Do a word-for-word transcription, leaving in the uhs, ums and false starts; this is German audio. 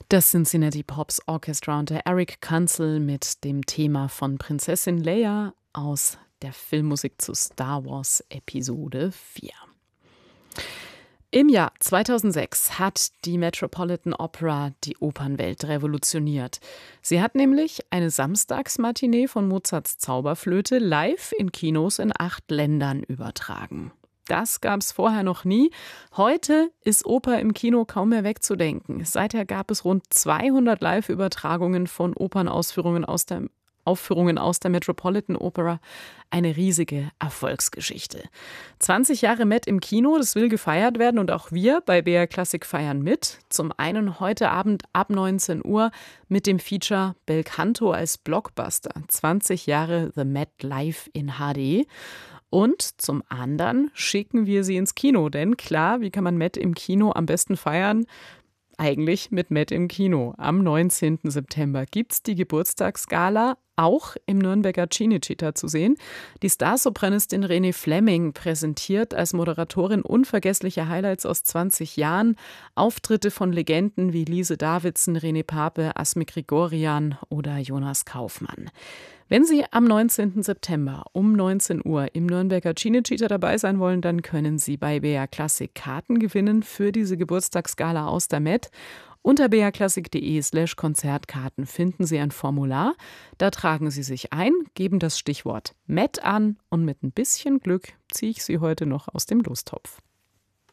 Das Cincinnati Pops Orchestra und der Eric Kunzel mit dem Thema von Prinzessin Leia aus der Filmmusik zu Star Wars Episode vier. Im Jahr zweitausendsechs hat die Metropolitan Opera die Opernwelt revolutioniert. Sie hat nämlich eine Samstagsmatinee von Mozarts Zauberflöte live in Kinos in acht Ländern übertragen. Das gab es vorher noch nie. Heute ist Oper im Kino kaum mehr wegzudenken. Seither gab es rund zweihundert Live-Übertragungen von Opernausführungen aus der Aufführungen aus der Metropolitan Opera. Eine riesige Erfolgsgeschichte. zwanzig Jahre Met im Kino, das will gefeiert werden und auch wir bei B R Classic feiern mit. Zum einen heute Abend ab neunzehn Uhr mit dem Feature Belcanto als Blockbuster. zwanzig Jahre The Met live in H D. Und zum anderen schicken wir sie ins Kino, denn klar, wie kann man Met im Kino am besten feiern? Eigentlich mit Met im Kino. Am neunzehnten September gibt es die Geburtstagsgala, auch im Nürnberger Cinecittà zu sehen. Die Starsopranistin Renée Fleming präsentiert als Moderatorin unvergessliche Highlights aus zwanzig Jahren, Auftritte von Legenden wie Lise Davidsen, René Pape, Asmik Grigorian oder Jonas Kaufmann. Wenn Sie am neunzehnten September um neunzehn Uhr im Nürnberger Cinecittà dabei sein wollen, dann können Sie bei B R Classic Karten gewinnen für diese Geburtstagsgala aus der Met. Unter brklassik.de slash Konzertkarten finden Sie ein Formular. Da tragen Sie sich ein, geben das Stichwort Met an und mit ein bisschen Glück ziehe ich Sie heute noch aus dem Lostopf.